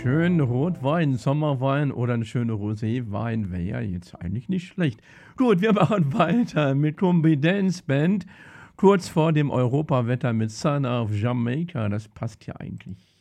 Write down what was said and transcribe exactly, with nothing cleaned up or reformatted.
schönen Rotwein, Sommerwein oder ein schöner Roséwein wäre ja jetzt eigentlich nicht schlecht. Gut, wir machen weiter mit Combi Dance Band, kurz vor dem Europawetter mit Son of Jamaica. Das passt ja eigentlich.